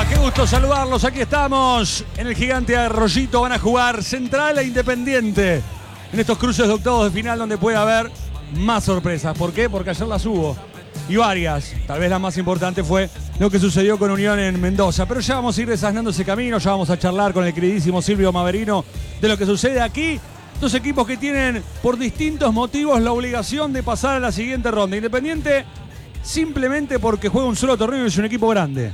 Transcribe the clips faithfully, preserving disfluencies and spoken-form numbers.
Qué gusto saludarlos, aquí estamos en el gigante Arroyito. Van a jugar Central e Independiente en estos cruces de octavos de final donde puede haber más sorpresas. ¿Por qué? Porque ayer las hubo y varias. Tal vez la más importante fue lo que sucedió con Unión en Mendoza, pero ya vamos a ir desasnando ese camino. Ya vamos a charlar con el queridísimo Silvio Maverino de lo que sucede aquí. Dos equipos que tienen por distintos motivos la obligación de pasar a la siguiente ronda. Independiente simplemente porque juega un solo torneo y es un equipo grande,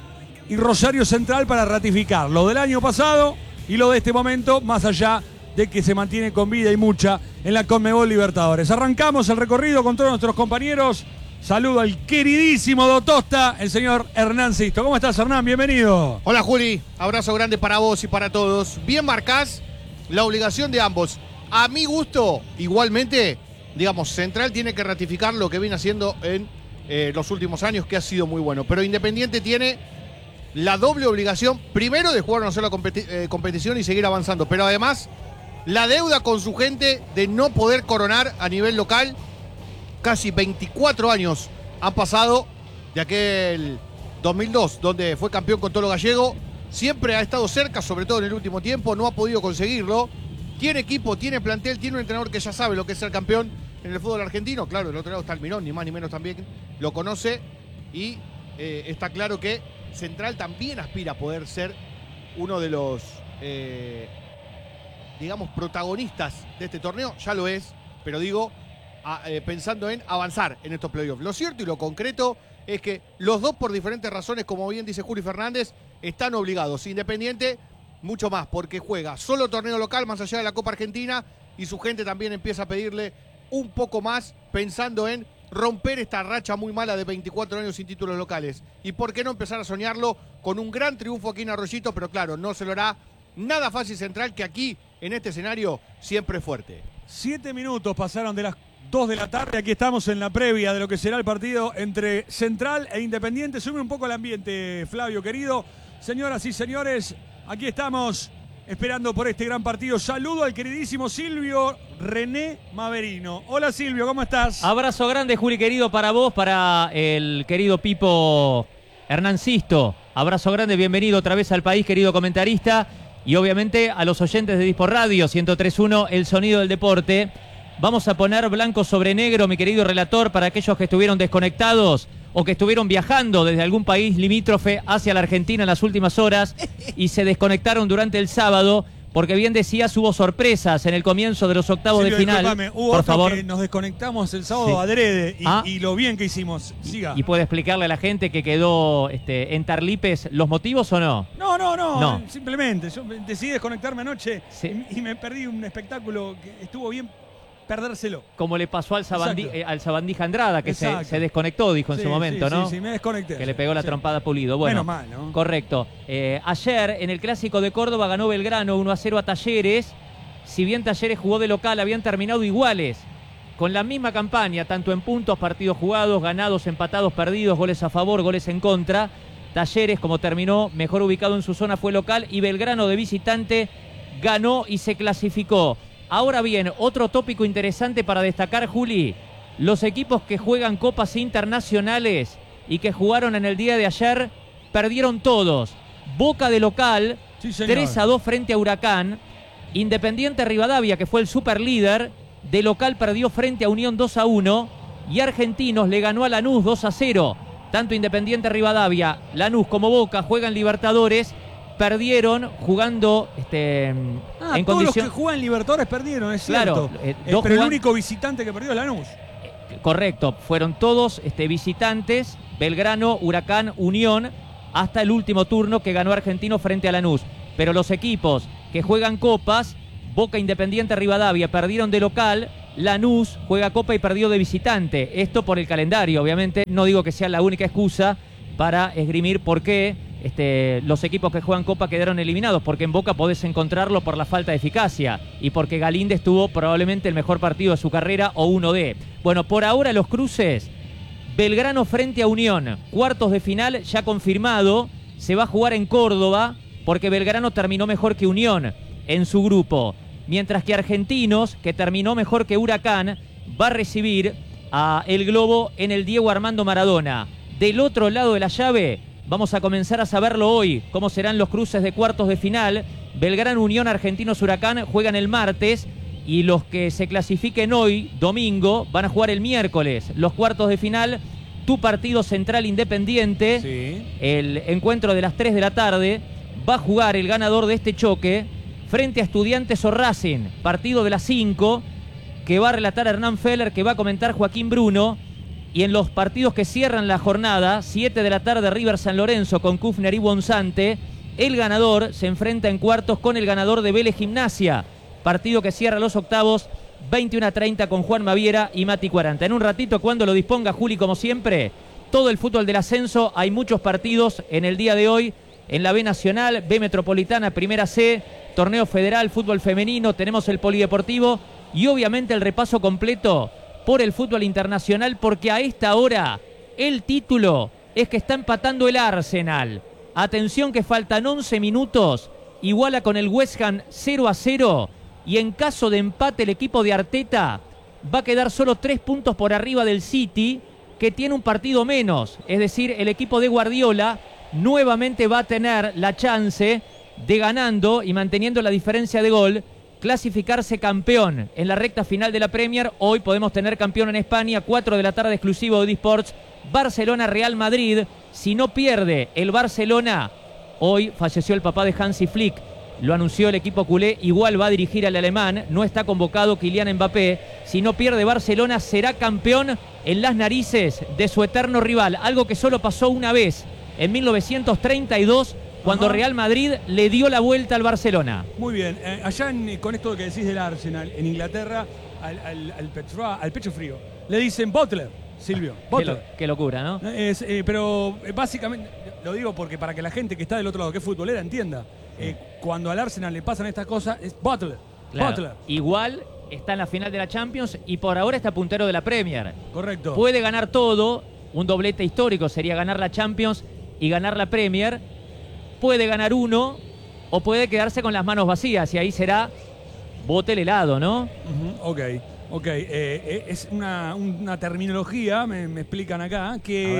y Rosario Central para ratificar lo del año pasado y lo de este momento, más allá de que se mantiene con vida y mucha en la Conmebol Libertadores. Arrancamos el recorrido con todos nuestros compañeros. Saludo al queridísimo Dotosta, el señor Hernán Sisto. ¿Cómo estás, Hernán? Bienvenido. Hola, Juli. Abrazo grande para vos y para todos. Bien marcás la obligación de ambos. A mi gusto, igualmente, digamos, Central tiene que ratificar lo que viene haciendo en eh, los últimos años, que ha sido muy bueno. Pero Independiente tiene la doble obligación, primero de jugar una sola competi eh, competición y seguir avanzando, pero además la deuda con su gente de no poder coronar a nivel local. Casi veinticuatro años han pasado de aquel dos mil dos, donde fue campeón con Tolo Gallego. Siempre ha estado cerca, sobre todo en el último tiempo, no ha podido conseguirlo. Tiene equipo, tiene plantel, tiene un entrenador que ya sabe lo que es ser campeón en el fútbol argentino. Claro, del otro lado está Almirón, ni más ni menos también lo conoce. Y eh, está claro que Central también aspira a poder ser uno de los, eh, digamos, protagonistas de este torneo. Ya lo es, pero digo, a, eh, pensando en avanzar en estos playoffs. Lo cierto y lo concreto es que los dos, por diferentes razones, como bien dice Juli Fernández, están obligados. Independiente, mucho más, porque juega solo torneo local, más allá de la Copa Argentina, y su gente también empieza a pedirle un poco más, pensando en romper esta racha muy mala de veinticuatro años sin títulos locales. Y por qué no empezar a soñarlo con un gran triunfo aquí en Arroyito, pero claro, no se lo hará nada fácil Central, que aquí, en este escenario, siempre es fuerte. Siete minutos pasaron de las dos de la tarde. Aquí estamos en la previa de lo que será el partido entre Central e Independiente. Sube un poco el ambiente, Flavio, querido. Señoras y señores, aquí estamos esperando por este gran partido. Saludo al queridísimo Silvio René Maverino. Hola, Silvio, ¿cómo estás? Abrazo grande, Juli, querido, para vos, para el querido Pipo Hernán Sisto. Abrazo grande, bienvenido otra vez al país, querido comentarista. Y obviamente a los oyentes de Dispor Radio, ciento tres punto uno, el sonido del deporte. Vamos a poner blanco sobre negro, mi querido relator, para aquellos que estuvieron desconectados o que estuvieron viajando desde algún país limítrofe hacia la Argentina en las últimas horas y se desconectaron durante el sábado, porque bien decías, hubo sorpresas en el comienzo de los octavos Silvio, de final. Hubo por otro favor. Que nos desconectamos el sábado, sí, adrede y, ah, y lo bien que hicimos. Siga. ¿Y, y puede explicarle a la gente que quedó este, en Tarlipes los motivos o no? No, no, no, no. Simplemente yo decidí desconectarme anoche, sí, y, y me perdí un espectáculo que estuvo bien perdérselo. Como le pasó al, Sabandí, eh, al Sabandija Andrada, que se, se desconectó, dijo en sí, su momento, sí, ¿no? Sí, sí, me desconecté. Que le pegó la sí. trompada a Pulido. Bueno, menos mal, ¿no? Correcto. Eh, ayer, en el Clásico de Córdoba, ganó Belgrano uno a cero a Talleres. Si bien Talleres jugó de local, habían terminado iguales, con la misma campaña, tanto en puntos, partidos jugados, ganados, empatados, perdidos, goles a favor, goles en contra. Talleres, como terminó mejor ubicado en su zona, fue local, y Belgrano, de visitante, ganó y se clasificó. Ahora bien, otro tópico interesante para destacar, Juli: los equipos que juegan copas internacionales y que jugaron en el día de ayer, perdieron todos. Boca de local, sí, señor, tres a dos frente a Huracán. Independiente Rivadavia, que fue el superlíder, de local perdió frente a Unión dos a uno. Y Argentinos le ganó a Lanús dos a cero. Tanto Independiente Rivadavia, Lanús como Boca juegan Libertadores. Perdieron jugando este, ah, en todos condición... los que juegan Libertadores perdieron, es claro, cierto. Eh, eh, dos pero jugan... el único visitante que perdió es Lanús. Eh, correcto, fueron todos este, visitantes, Belgrano, Huracán, Unión, hasta el último turno que ganó Argentino frente a Lanús. Pero los equipos que juegan copas, Boca, Independiente, Rivadavia, perdieron de local. Lanús juega copa y perdió de visitante. Esto por el calendario, obviamente. No digo que sea la única excusa para esgrimir por qué este, los equipos que juegan copa quedaron eliminados, porque en Boca podés encontrarlo por la falta de eficacia y porque Galíndez tuvo probablemente el mejor partido de su carrera o uno de. Bueno, por ahora los cruces: Belgrano frente a Unión, cuartos de final ya confirmado. Se va a jugar en Córdoba porque Belgrano terminó mejor que Unión en su grupo, mientras que Argentinos, que terminó mejor que Huracán, va a recibir a El Globo en el Diego Armando Maradona. Del otro lado de la llave, Vamos a comenzar a saberlo hoy, cómo serán los cruces de cuartos de final. Belgrano Unión, Argentinos Huracán juegan el martes y los que se clasifiquen hoy, domingo, van a jugar el miércoles. Los cuartos de final, tu partido Central Independiente, Sí. el encuentro de las tres de la tarde, va a jugar el ganador de este choque frente a Estudiantes o Racing, partido de las cinco, que va a relatar Hernán Feller, que va a comentar Joaquín Bruno. Y en los partidos que cierran la jornada, siete de la tarde River San Lorenzo con Kufner y Bonzante, el ganador se enfrenta en cuartos con el ganador de Vélez Gimnasia, partido que cierra los octavos, veintiuno a treinta con Juan Maviera y Mati cuarenta. En un ratito, cuando lo disponga Juli, como siempre, todo el fútbol del ascenso, hay muchos partidos en el día de hoy, en la B Nacional, B Metropolitana, Primera C, Torneo Federal, Fútbol Femenino, tenemos el Polideportivo y obviamente el repaso completo por el fútbol internacional, porque a esta hora el título es que está empatando el Arsenal. Atención que faltan once minutos, iguala con el West Ham cero a cero y en caso de empate el equipo de Arteta va a quedar solo tres puntos por arriba del City, que tiene un partido menos. Es decir, el equipo de Guardiola nuevamente va a tener la chance de, ganando y manteniendo la diferencia de gol, clasificarse campeón en la recta final de la Premier. Hoy podemos tener campeón en España, cuatro de la tarde, exclusivo de D-Sports, Barcelona-Real Madrid. Si no pierde el Barcelona, hoy falleció el papá de Hansi Flick, lo anunció el equipo culé, igual va a dirigir al alemán, no está convocado Kylian Mbappé. Si no pierde Barcelona, será campeón en las narices de su eterno rival, algo que solo pasó una vez, en mil novecientos treinta y dos, cuando Ajá. Real Madrid le dio la vuelta al Barcelona. Muy bien, eh, allá en, con esto que decís del Arsenal, en Inglaterra, al, al, al, pecho, al pecho frío, le dicen Butler, Silvio. Qué, Butler. lo- qué locura, ¿no? Es, eh, pero eh, básicamente, lo digo porque para que la gente que está del otro lado, que es futbolera, entienda, eh, cuando al Arsenal le pasan estas cosas, es Butler. Claro. Butler. Igual está en la final de la Champions y por ahora está puntero de la Premier. Correcto. Puede ganar todo, un doblete histórico sería ganar la Champions y ganar la Premier. Puede ganar uno o puede quedarse con las manos vacías y ahí será bote el helado, ¿no? Ujú, ok, ok. Eh, eh, es una, una terminología, me, me explican acá,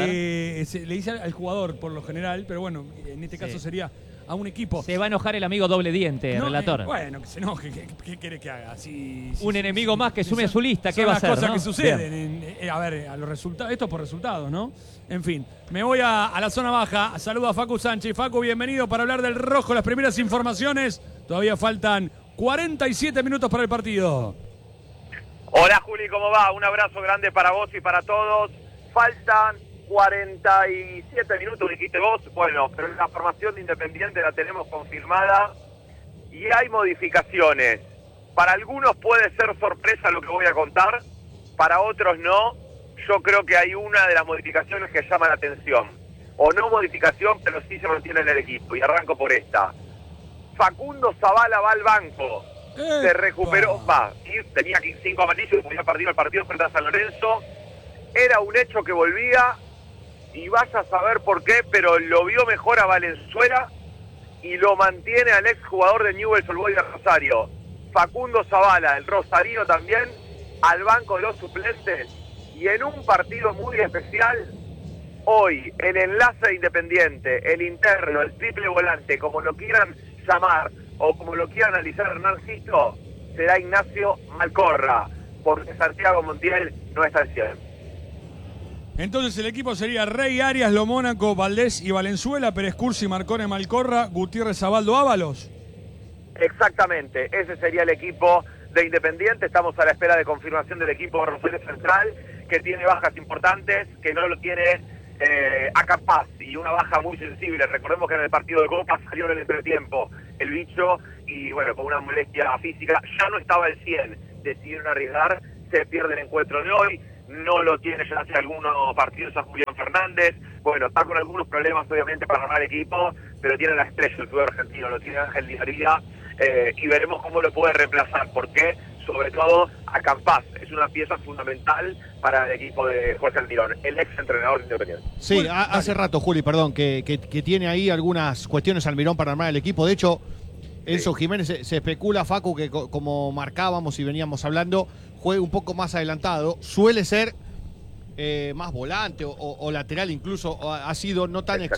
que se le dice al, al jugador por lo general, pero bueno, en este caso Sí. sería a un equipo. Se va a enojar el amigo doble diente, No, relator. eh, bueno, que se enoje, ¿qué, qué quiere que haga? Si, si- Un si- enemigo si- más que si sume a son- su lista, ¿qué son va a las hacer, cosas no? que suceden. en- eh, a ver, a los resultados, esto por resultados, ¿no? En fin, me voy a, a la zona baja, saludo a Facu Sánchez. Facu, bienvenido para hablar del rojo, las primeras informaciones. Todavía faltan cuarenta y siete minutos para el partido. Hola Juli, ¿cómo va? Un abrazo grande para vos y para todos. Faltan cuarenta y siete minutos, dijiste vos. Bueno, pero la formación de Independiente la tenemos confirmada y hay modificaciones. Para algunos puede ser sorpresa lo que voy a contar, para otros no. Yo creo que hay una de las modificaciones que llama la atención. O no modificación, pero sí se mantiene en el equipo. Y arranco por esta. Facundo Zavala va al banco. Se Epa. recuperó, va, y tenía cinco amarillos y podía perder el partido frente a San Lorenzo. Era un hecho que volvía y vaya a saber por qué, pero lo vio mejor a Valenzuela y lo mantiene al exjugador de Newell's Old Boys de Rosario. Facundo Zavala, el rosarino también, al banco de los suplentes. Y en un partido muy especial, hoy el enlace Independiente, el interno, el triple volante, como lo quieran llamar o como lo quiera analizar Hernán Sisto, será Ignacio Malcorra, porque Santiago Montiel no está al cien. Entonces el equipo sería Rey, Arias, Lo Mónaco, Valdés y Valenzuela, Pérez Cursi, Marcone, Malcorra, Gutiérrez, Zabaldo, Ábalos. Exactamente, ese sería el equipo de Independiente. Estamos a la espera de confirmación del equipo de Rosario Central, que tiene bajas importantes, que no lo tiene eh, Acapaz, y una baja muy sensible. Recordemos que en el partido de Copa salió en el entretiempo el bicho y bueno, con una molestia física, ya no estaba al cien, decidieron arriesgar, se pierde el encuentro de hoy, no lo tiene ya hace algunos partidos a Julián Fernández, bueno, está con algunos problemas obviamente para armar equipo, pero tiene la estrella el fútbol argentino, lo tiene Ángel Di María, eh, y veremos cómo lo puede reemplazar, porque sobre todo Acampas es una pieza fundamental para el equipo de Jorge Almirón, el ex entrenador de Independiente. Sí, Bueno, a- hace dale. rato, Juli, perdón, que, que, que tiene ahí algunas cuestiones Almirón para armar el equipo. De hecho, Enzo Jiménez se, se especula, Facu, que co- como marcábamos y veníamos hablando, juegue un poco más adelantado. Suele ser eh, más volante o, o- o lateral incluso, o ha ha sido no tan